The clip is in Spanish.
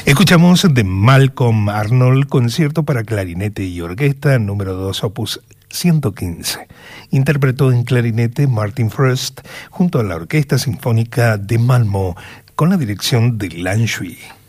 Escuchamos de Malcolm Arnold, concierto para clarinete y orquesta, número 2, opus 115. Interpretó en clarinete Martin Frost junto a la Orquesta Sinfónica de Malmö con la dirección de Lan Shui.